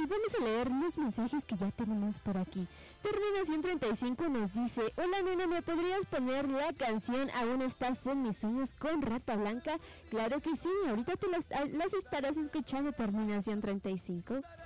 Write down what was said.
vamos a leer los mensajes que ya tenemos por aquí. Terminación 35 nos dice: hola nena, ¿me podrías poner la canción Aún estás en mis sueños con Rata Blanca? Claro que sí, ahorita te las estarás escuchando, terminación 35.